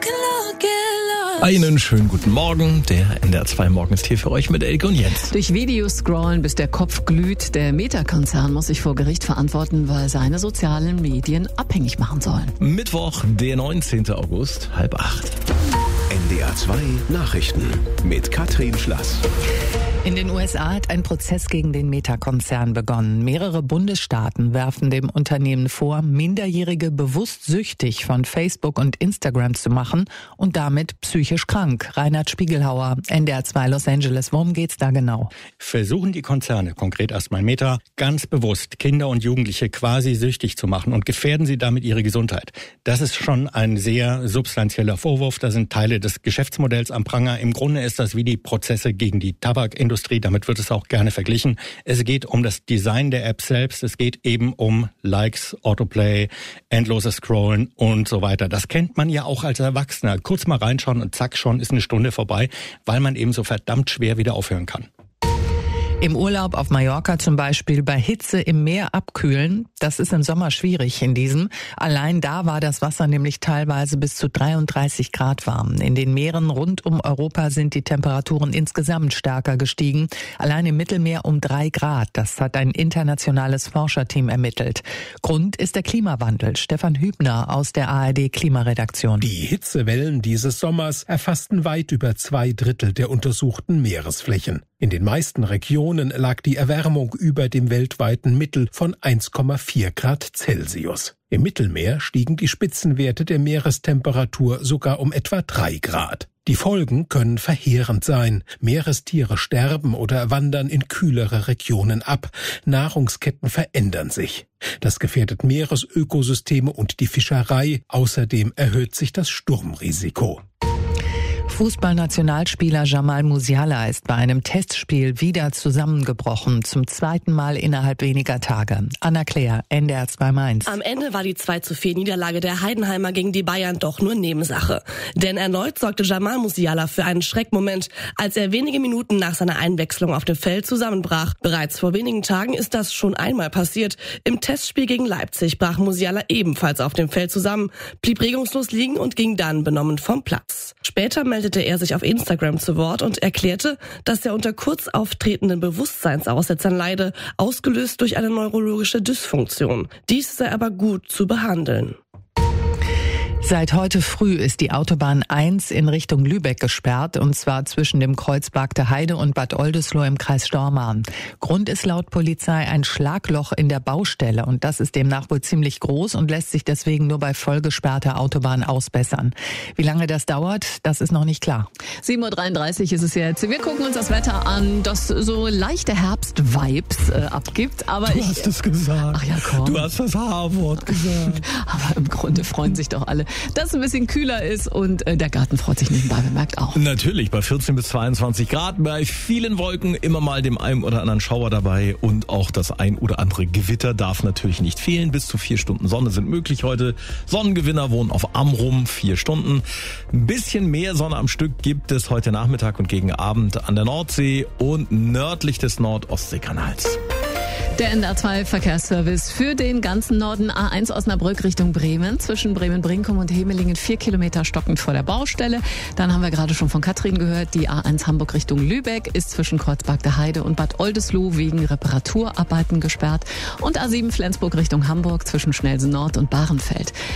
Einen schönen guten Morgen. Der NDR 2 Morgen ist hier für euch mit Elke und Jens. Durch Videos scrollen, bis der Kopf glüht. Der Meta-Konzern muss sich vor Gericht verantworten, weil seine sozialen Medien abhängig machen sollen. Mittwoch, der 19. August, 7:30. NDR 2 Nachrichten mit Katrin Schlass. In den USA hat ein Prozess gegen den Meta-Konzern begonnen. Mehrere Bundesstaaten werfen dem Unternehmen vor, Minderjährige bewusst süchtig von Facebook und Instagram zu machen und damit psychisch krank. Reinhard Spiegelhauer, NDR 2 Los Angeles. Worum geht's da genau? Versuchen die Konzerne, konkret erstmal Meta, ganz bewusst Kinder und Jugendliche quasi süchtig zu machen und gefährden sie damit ihre Gesundheit. Das ist schon ein sehr substanzieller Vorwurf. Da sind Teile des Geschäftsmodells am Pranger. Im Grunde ist das wie die Prozesse gegen die Tabakindustrie. Damit wird es auch gerne verglichen. Es geht um das Design der App selbst. Es geht eben um Likes, Autoplay, endloses Scrollen und so weiter. Das kennt man ja auch als Erwachsener. Kurz mal reinschauen und zack, schon ist eine Stunde vorbei, weil man eben so verdammt schwer wieder aufhören kann. Im Urlaub auf Mallorca zum Beispiel bei Hitze im Meer abkühlen, das ist im Sommer schwierig in diesem. Allein da war das Wasser nämlich teilweise bis zu 33 Grad warm. In den Meeren rund um Europa sind die Temperaturen insgesamt stärker gestiegen. Allein im Mittelmeer um 3 Grad. Das hat ein internationales Forscherteam ermittelt. Grund ist der Klimawandel. Stefan Hübner aus der ARD-Klimaredaktion. Die Hitzewellen dieses Sommers erfassten weit über 2/3 der untersuchten Meeresflächen. In den meisten Regionen lag die Erwärmung über dem weltweiten Mittel von 1,4 Grad Celsius. Im Mittelmeer stiegen die Spitzenwerte der Meerestemperatur sogar um etwa 3 Grad. Die Folgen können verheerend sein. Meerestiere sterben oder wandern in kühlere Regionen ab. Nahrungsketten verändern sich. Das gefährdet Meeresökosysteme und die Fischerei. Außerdem erhöht sich das Sturmrisiko. Fußballnationalspieler Jamal Musiala ist bei einem Testspiel wieder zusammengebrochen, zum 2. Mal innerhalb weniger Tage. Anna Claire, NDR 2 Mainz. Am Ende war die 2:4 Niederlage der Heidenheimer gegen die Bayern doch nur Nebensache. Denn erneut sorgte Jamal Musiala für einen Schreckmoment, als er wenige Minuten nach seiner Einwechslung auf dem Feld zusammenbrach. Bereits vor wenigen Tagen ist das schon einmal passiert. Im Testspiel gegen Leipzig brach Musiala ebenfalls auf dem Feld zusammen, blieb regungslos liegen und ging dann benommen vom Platz. Später meldete er sich auf Instagram zu Wort und erklärte, dass er unter kurz auftretenden Bewusstseinsaussetzern leide, ausgelöst durch eine neurologische Dysfunktion. Dies sei aber gut zu behandeln. Seit heute früh ist die Autobahn 1 in Richtung Lübeck gesperrt, und zwar zwischen dem Kreuz Bargte Heide und Bad Oldesloe im Kreis Stormarn. Grund ist laut Polizei ein Schlagloch in der Baustelle, und das ist demnach wohl ziemlich groß und lässt sich deswegen nur bei vollgesperrter Autobahn ausbessern. Wie lange das dauert, das ist noch nicht klar. 7:33 Uhr ist es jetzt. Wir gucken uns das Wetter an, das so leichte Herbst-Vibes abgibt. Aber Du hast es gesagt. Ach ja, komm. Du hast das H-Wort gesagt. Aber im Grunde freuen sich doch alle, dass es ein bisschen kühler ist, und der Garten freut sich nebenbei bemerkt auch. Natürlich, bei 14 bis 22 Grad, bei vielen Wolken immer mal dem einen oder anderen Schauer dabei, und auch das ein oder andere Gewitter darf natürlich nicht fehlen. Bis zu 4 Stunden Sonne sind möglich heute. Sonnengewinner wohnen auf Amrum, 4 Stunden. Ein bisschen mehr Sonne am Stück gibt es heute Nachmittag und gegen Abend an der Nordsee und nördlich des Nord-Ostsee-Kanals. Der NDR 2 Verkehrsservice für den ganzen Norden. A1 Osnabrück Richtung Bremen. Zwischen Bremen-Brinkum und Hemelingen 4 Kilometer stockend vor der Baustelle. Dann haben wir gerade schon von Katrin gehört, die A1 Hamburg Richtung Lübeck ist zwischen Kreuz Bargte Heide und Bad Oldesloe wegen Reparaturarbeiten gesperrt. Und A7 Flensburg Richtung Hamburg zwischen Schnelsen Nord und Bahrenfeld.